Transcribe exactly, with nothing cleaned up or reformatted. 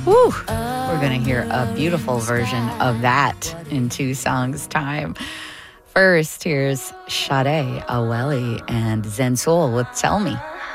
Whew. We're going to hear a beautiful version of that in two songs' time. First, here's Sade Aweli and Zen Soul with Tell Me.